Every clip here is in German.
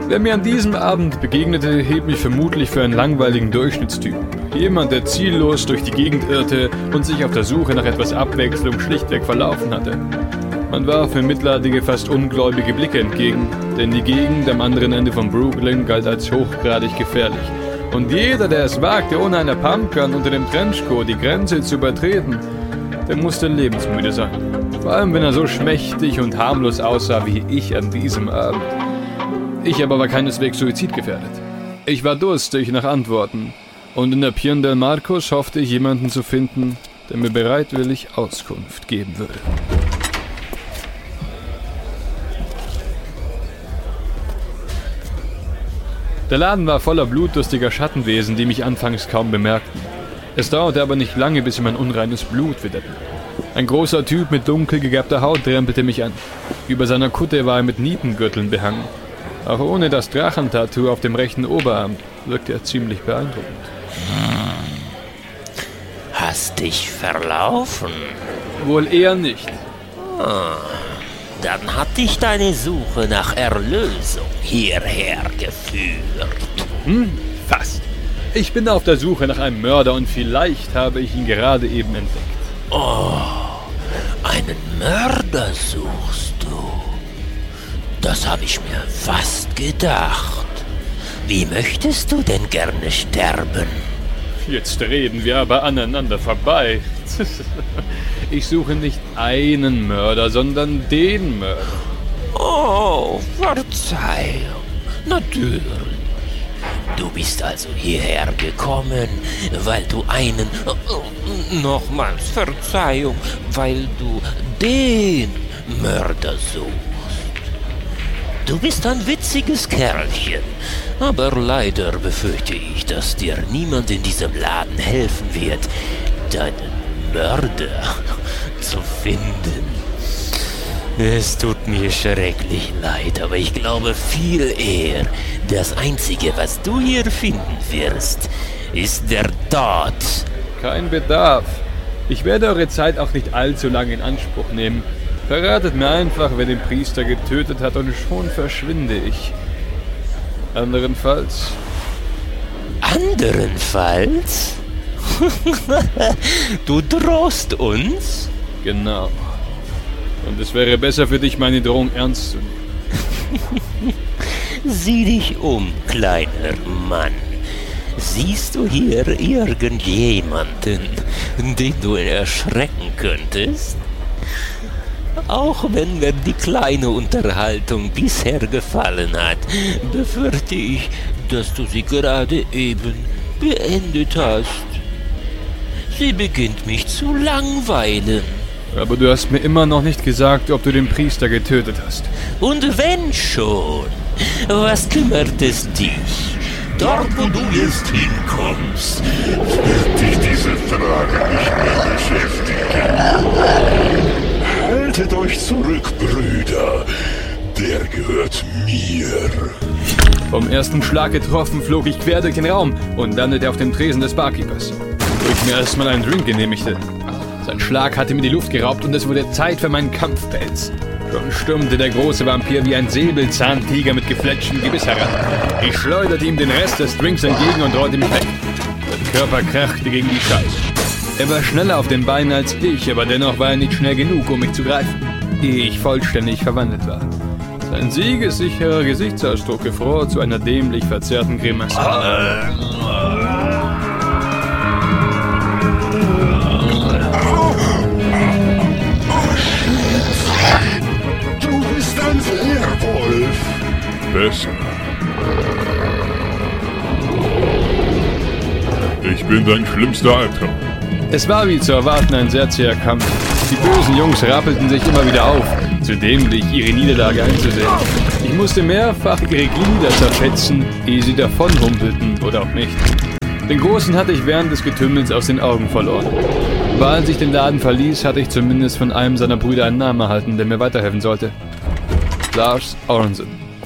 Wer mir an diesem Abend begegnete, hielt mich vermutlich für einen langweiligen Durchschnittstypen. Jemand, der ziellos durch die Gegend irrte und sich auf der Suche nach etwas Abwechslung schlichtweg verlaufen hatte. Man warf mir mitleidige, fast ungläubige Blicke entgegen, denn die Gegend am anderen Ende von Brooklyn galt als hochgradig gefährlich. Und jeder, der es wagte, ohne eine Pumpgun unter dem Trenchcoat die Grenze zu übertreten, der musste lebensmüde sein. Vor allem, wenn er so schmächtig und harmlos aussah wie ich an diesem Abend. Ich aber war keineswegs suizidgefährdet. Ich war durstig nach Antworten und in der Pian del Marcos hoffte ich, jemanden zu finden, der mir bereitwillig Auskunft geben würde. Der Laden war voller blutdurstiger Schattenwesen, die mich anfangs kaum bemerkten. Es dauerte aber nicht lange, bis sie mein unreines Blut witterten. Ein großer Typ mit dunkel gegerbter Haut trempelte mich an. Über seiner Kutte war er mit Nietengürteln behangen. Auch ohne das Drachentattoo auf dem rechten Oberarm wirkte er ziemlich beeindruckend. Hast dich verlaufen? Wohl eher nicht. Dann hat dich deine Suche nach Erlösung hierher geführt. Fast. Ich bin auf der Suche nach einem Mörder und vielleicht habe ich ihn gerade eben entdeckt. Oh, einen Mörder suchst du? Das habe ich mir fast gedacht. Wie möchtest du denn gerne sterben? Jetzt reden wir aber aneinander vorbei. Ich suche nicht einen Mörder, sondern den Mörder. Oh, Verzeihung. Natürlich. Du bist also hierher gekommen, weil du einen... nochmals Verzeihung, weil du den Mörder suchst. Du bist ein witziges Kerlchen, aber leider befürchte ich, dass dir niemand in diesem Laden helfen wird, deinen Mörder zu finden. Es tut mir schrecklich leid, aber ich glaube viel eher, das Einzige, was du hier finden wirst, ist der Tod. Kein Bedarf. Ich werde eure Zeit auch nicht allzu lange in Anspruch nehmen. Verratet mir einfach, wer den Priester getötet hat, und schon verschwinde ich. Anderenfalls? Anderenfalls? Du drohst uns? Genau. Und es wäre besser für dich, meine Drohung ernst zu nehmen. Sieh dich um, kleiner Mann. Siehst du hier irgendjemanden, den du erschrecken könntest? Auch wenn mir die kleine Unterhaltung bisher gefallen hat, befürchte ich, dass du sie gerade eben beendet hast. Sie beginnt mich zu langweilen. Aber du hast mir immer noch nicht gesagt, ob du den Priester getötet hast. Und wenn schon, was kümmert es dich? Dort, wo du jetzt hinkommst, wird dich diese Frage nicht mehr beschäftigen. Haltet euch zurück, Brüder. Der gehört mir. Vom ersten Schlag getroffen, flog ich quer durch den Raum und landete auf dem Tresen des Barkeepers, wo ich mir erstmal einen Drink genehmigte. Sein Schlag hatte mir die Luft geraubt und es wurde Zeit für meinen Kampfpelz. Schon stürmte der große Vampir wie ein Säbelzahntiger mit gefletschtem Gebiss heran. Ich schleuderte ihm den Rest des Drinks entgegen und rollte mich weg. Sein Körper krachte gegen die Scheiße. Er war schneller auf den Beinen als ich, aber dennoch war er nicht schnell genug, um mich zu greifen, ehe ich vollständig verwandelt war. Sein siegessicherer Gesichtsausdruck gefror zu einer dämlich verzerrten Grimasse. Du bist ein Werwolf. Besser. Ich bin dein schlimmster Albtraum. Es war wie zu erwarten ein sehr zäher Kampf. Die bösen Jungs rappelten sich immer wieder auf, zu dämlich ihre Niederlage einzusehen. Ich musste mehrfach ihre Glieder zerfetzen, ehe sie davonhumpelten oder auch nicht. Den Großen hatte ich während des Getümmels aus den Augen verloren. Aber als ich den Laden verließ, hatte ich zumindest von einem seiner Brüder einen Namen erhalten, der mir weiterhelfen sollte. Lars Aronson.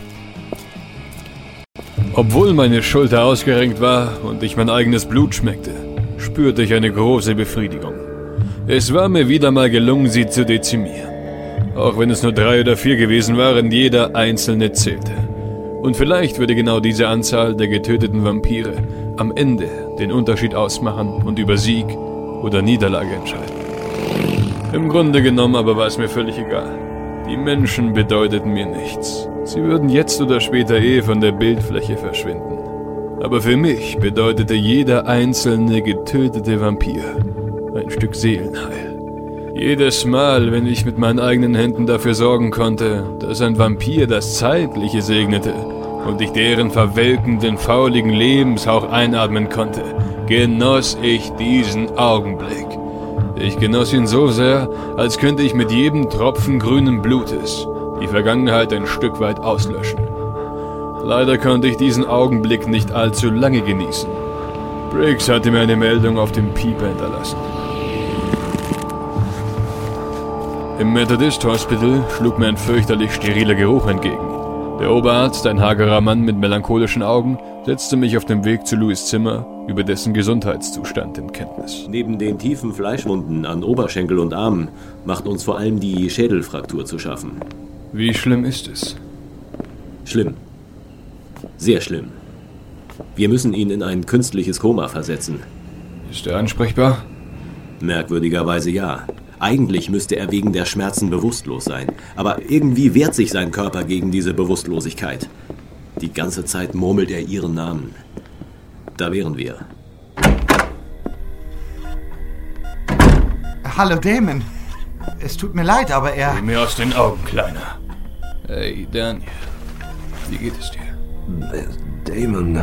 Obwohl meine Schulter ausgerenkt war und ich mein eigenes Blut schmeckte, spürte ich eine große Befriedigung. Es war mir wieder mal gelungen, sie zu dezimieren. Auch wenn es nur 3 oder 4 gewesen waren, jeder einzelne zählte. Und vielleicht würde genau diese Anzahl der getöteten Vampire am Ende den Unterschied ausmachen und über Sieg oder Niederlage entscheiden. Im Grunde genommen aber war es mir völlig egal. Die Menschen bedeuteten mir nichts. Sie würden jetzt oder später von der Bildfläche verschwinden. Aber für mich bedeutete jeder einzelne getötete Vampir ein Stück Seelenheil. Jedes Mal, wenn ich mit meinen eigenen Händen dafür sorgen konnte, dass ein Vampir das Zeitliche segnete und ich deren verwelkenden, fauligen Lebenshauch einatmen konnte, genoss ich diesen Augenblick. Ich genoss ihn so sehr, als könnte ich mit jedem Tropfen grünen Blutes die Vergangenheit ein Stück weit auslöschen. Leider konnte ich diesen Augenblick nicht allzu lange genießen. Briggs hatte mir eine Meldung auf dem Pieper hinterlassen. Im Methodist Hospital schlug mir ein fürchterlich steriler Geruch entgegen. Der Oberarzt, ein hagerer Mann mit melancholischen Augen, setzte mich auf dem Weg zu Louis' Zimmer über dessen Gesundheitszustand in Kenntnis. Neben den tiefen Fleischwunden an Oberschenkel und Armen macht uns vor allem die Schädelfraktur zu schaffen. Wie schlimm ist es? Schlimm. Sehr schlimm. Wir müssen ihn in ein künstliches Koma versetzen. Ist er ansprechbar? Merkwürdigerweise ja. Eigentlich müsste er wegen der Schmerzen bewusstlos sein. Aber irgendwie wehrt sich sein Körper gegen diese Bewusstlosigkeit. Die ganze Zeit murmelt er ihren Namen. Da wären wir. Hallo Damon. Es tut mir leid, aber er... Geh mir aus den Augen, Kleiner. Hey, Daniel. Wie geht es dir? Damon.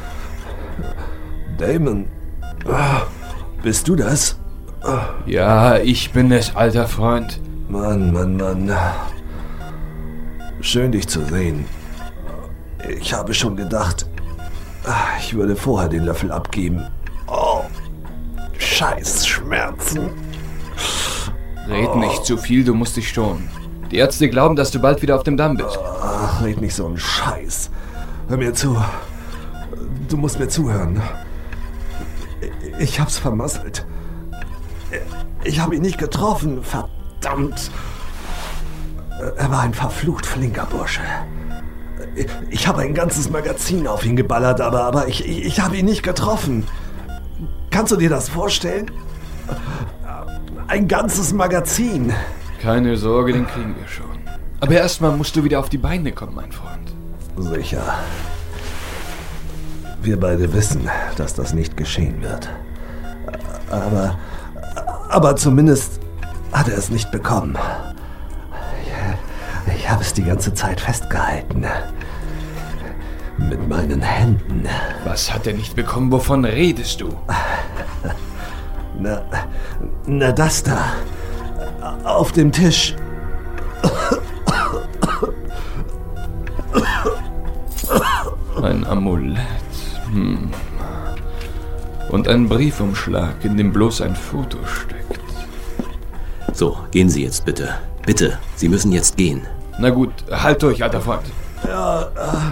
Damon. Bist du das? Ja, ich bin es, alter Freund. Mann. Schön, dich zu sehen. Ich habe schon gedacht, ich würde vorher den Löffel abgeben. Oh, scheiß Schmerzen. Red nicht zu viel, du musst dich schonen. Die Ärzte glauben, dass du bald wieder auf dem Damm bist. Ach, red nicht so einen Scheiß. Hör mir zu. Du musst mir zuhören. Ich hab's vermasselt. Ich habe ihn nicht getroffen, verdammt. Er war ein verflucht flinker Bursche. Ich habe ein ganzes Magazin auf ihn geballert, aber ich habe ihn nicht getroffen. Kannst du dir das vorstellen? Ein ganzes Magazin. Keine Sorge, den kriegen wir schon. Aber erstmal musst du wieder auf die Beine kommen, mein Freund. Sicher. Wir beide wissen, dass das nicht geschehen wird. Aber zumindest hat er es nicht bekommen. Ich habe es die ganze Zeit festgehalten. Mit meinen Händen. Was hat er nicht bekommen? Wovon redest du? Na das da. Auf dem Tisch. Ein Amulett. Und ein Briefumschlag, in dem bloß ein Foto steckt. So, gehen Sie jetzt bitte. Bitte, Sie müssen jetzt gehen. Na gut, halt durch, alter Freund. Ja,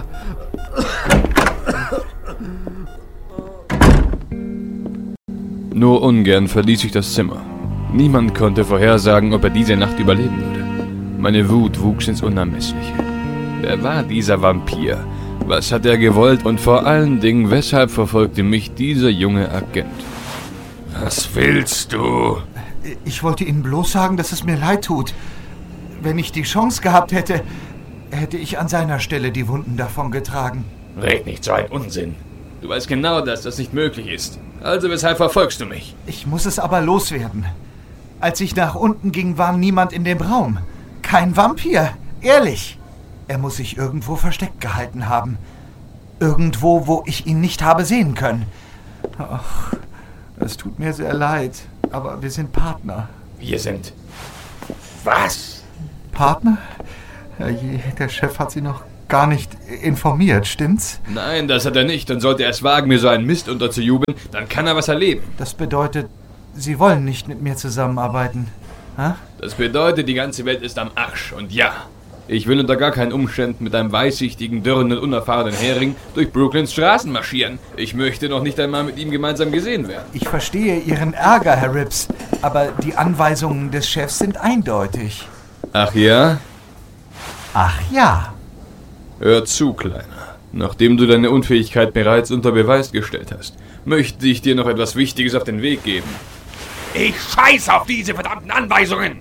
Nur ungern verließ ich das Zimmer. Niemand konnte vorhersagen, ob er diese Nacht überleben würde. Meine Wut wuchs ins Unermessliche. Wer war dieser Vampir? Was hat er gewollt? Und vor allen Dingen, weshalb verfolgte mich dieser junge Agent? Was willst du? Ich wollte Ihnen bloß sagen, dass es mir leid tut. Wenn ich die Chance gehabt hätte, hätte ich an seiner Stelle die Wunden davongetragen. Red nicht so ein Unsinn. Du weißt genau, dass das nicht möglich ist. Also weshalb verfolgst du mich? Ich muss es aber loswerden. Als ich nach unten ging, war niemand in dem Raum. Kein Vampir. Ehrlich. Er muss sich irgendwo versteckt gehalten haben. Irgendwo, wo ich ihn nicht habe sehen können. Ach, es tut mir sehr leid, aber wir sind Partner. Wir sind... Was? Partner? Herrje, der Chef hat Sie noch gar nicht informiert, stimmt's? Nein, das hat er nicht. Dann sollte er es wagen, mir so einen Mist unterzujubeln. Dann kann er was erleben. Das bedeutet, Sie wollen nicht mit mir zusammenarbeiten. Ha? Das bedeutet, die ganze Welt ist am Arsch. Und ja, ich will unter gar keinen Umständen mit einem weißsichtigen, dürren und unerfahrenen Hering durch Brooklyns Straßen marschieren. Ich möchte noch nicht einmal mit ihm gemeinsam gesehen werden. Ich verstehe Ihren Ärger, Herr Rips, aber die Anweisungen des Chefs sind eindeutig. Ach ja? Ach ja. Hör zu, Kleiner. Nachdem du deine Unfähigkeit bereits unter Beweis gestellt hast, möchte ich dir noch etwas Wichtiges auf den Weg geben. Ich scheiß auf diese verdammten Anweisungen!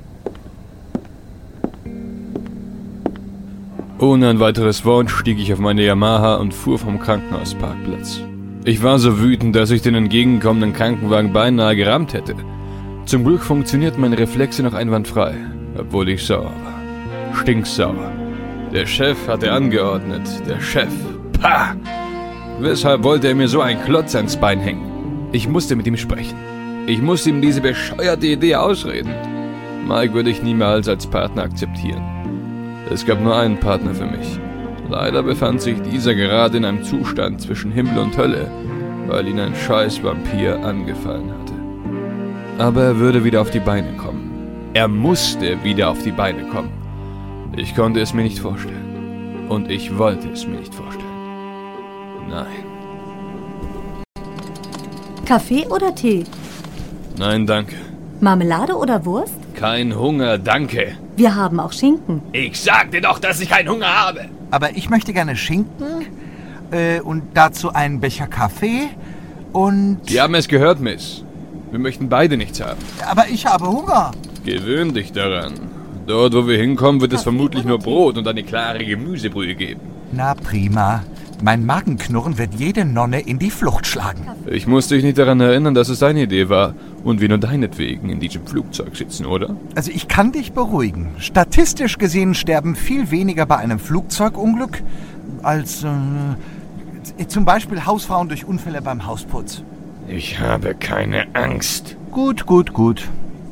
Ohne ein weiteres Wort stieg ich auf meine Yamaha und fuhr vom Krankenhausparkplatz. Ich war so wütend, dass ich den entgegenkommenden Krankenwagen beinahe gerammt hätte. Zum Glück funktionierten meine Reflexe noch einwandfrei, obwohl ich sauer war. Stinksauer. Der Chef hatte angeordnet. Der Chef. Pah! Weshalb wollte er mir so einen Klotz ans Bein hängen? Ich musste mit ihm sprechen. Ich musste ihm diese bescheuerte Idee ausreden. Mike würde ich niemals als Partner akzeptieren. Es gab nur einen Partner für mich. Leider befand sich dieser gerade in einem Zustand zwischen Himmel und Hölle, weil ihn ein scheiß Vampir angefallen hatte. Aber er würde wieder auf die Beine kommen. Er musste wieder auf die Beine kommen. Ich konnte es mir nicht vorstellen. Und ich wollte es mir nicht vorstellen. Nein. Kaffee oder Tee? Nein, danke. Marmelade oder Wurst? Kein Hunger, danke. Wir haben auch Schinken. Ich sagte doch, dass ich keinen Hunger habe! Aber ich möchte gerne Schinken und dazu einen Becher Kaffee und... Sie haben es gehört, Miss. Wir möchten beide nichts haben. Aber ich habe Hunger. Gewöhn dich daran. Dort, wo wir hinkommen, wird es vermutlich nur Brot und eine klare Gemüsebrühe geben. Na prima. Mein Magenknurren wird jede Nonne in die Flucht schlagen. Ich muss dich nicht daran erinnern, dass es deine Idee war und wir nur deinetwegen in diesem Flugzeug sitzen, oder? Also ich kann dich beruhigen. Statistisch gesehen sterben viel weniger bei einem Flugzeugunglück als zum Beispiel Hausfrauen durch Unfälle beim Hausputz. Ich habe keine Angst. Gut. Gut.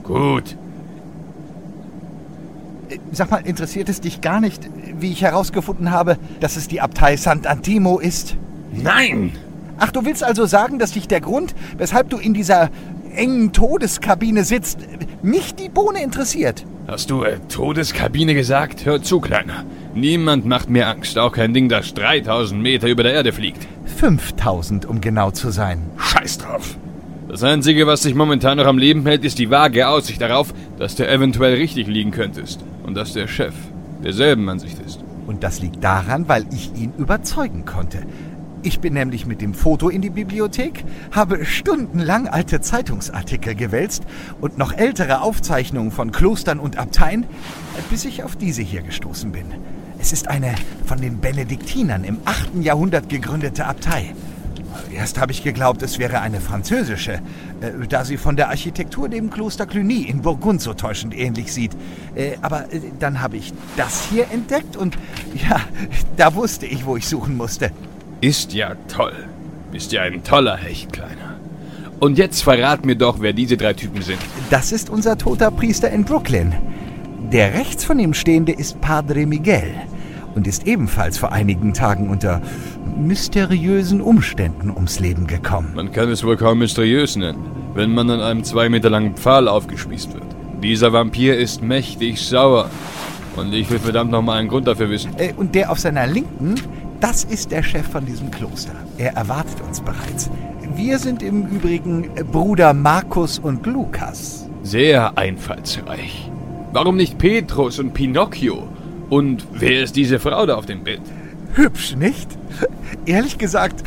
Sag mal, interessiert es dich gar nicht, wie ich herausgefunden habe, dass es die Abtei Sant'Antimo ist? Nein! Ach, du willst also sagen, dass dich der Grund, weshalb du in dieser engen Todeskabine sitzt, nicht die Bohne interessiert? Hast du Todeskabine gesagt? Hör zu, Kleiner. Niemand macht mir Angst, auch kein Ding, das 3000 Meter über der Erde fliegt. 5000, um genau zu sein. Scheiß drauf! Das Einzige, was dich momentan noch am Leben hält, ist die vage Aussicht darauf, dass du eventuell richtig liegen könntest. Und dass der Chef derselben Ansicht ist. Und das liegt daran, weil ich ihn überzeugen konnte. Ich bin nämlich mit dem Foto in die Bibliothek, habe stundenlang alte Zeitungsartikel gewälzt und noch ältere Aufzeichnungen von Klostern und Abteien, bis ich auf diese hier gestoßen bin. Es ist eine von den Benediktinern im 8. Jahrhundert gegründete Abtei. Erst habe ich geglaubt, es wäre eine französische, da sie von der Architektur dem Kloster Cluny in Burgund so täuschend ähnlich sieht. Aber dann habe ich das hier entdeckt und ja, da wusste ich, wo ich suchen musste. Ist ja toll. Bist ja ein toller Hecht, Kleiner. Und jetzt verrat mir doch, wer diese 3 Typen sind. Das ist unser toter Priester in Brooklyn. Der rechts von ihm stehende ist Padre Miguel und ist ebenfalls vor einigen Tagen unter mysteriösen Umständen ums Leben gekommen. Man kann es wohl kaum mysteriös nennen, wenn man an einem 2 Meter langen Pfahl aufgespießt wird. Dieser Vampir ist mächtig sauer. Und ich will verdammt nochmal einen Grund dafür wissen. Und der auf seiner Linken, das ist der Chef von diesem Kloster. Er erwartet uns bereits. Wir sind im Übrigen Bruder Markus und Lukas. Sehr einfallsreich. Warum nicht Petrus und Pinocchio? Und wer ist diese Frau da auf dem Bild? Hübsch, nicht? Ehrlich gesagt,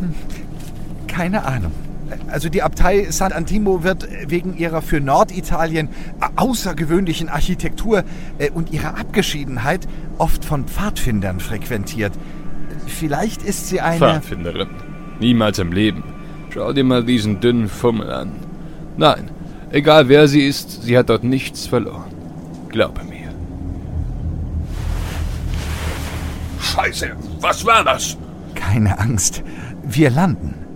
keine Ahnung. Also die Abtei Sant'Antimo wird wegen ihrer für Norditalien außergewöhnlichen Architektur und ihrer Abgeschiedenheit oft von Pfadfindern frequentiert. Vielleicht ist sie eine... Pfadfinderin. Niemals im Leben. Schau dir mal diesen dünnen Fummel an. Nein, egal wer sie ist, sie hat dort nichts verloren. Glaube mir. Scheiße, was war das? Keine Angst, wir landen.